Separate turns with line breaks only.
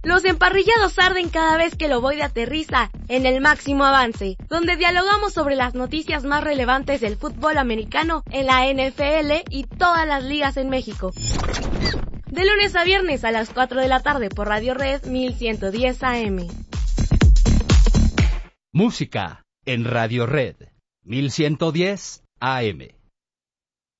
Los emparrillados arden cada vez que el ovoide aterriza en el máximo avance, donde dialogamos sobre las noticias más relevantes del fútbol americano en la NFL y todas las ligas en México. De lunes a viernes a las 4 de la tarde por Radio Red 1110 AM.
Música en Radio Red 1110 AM.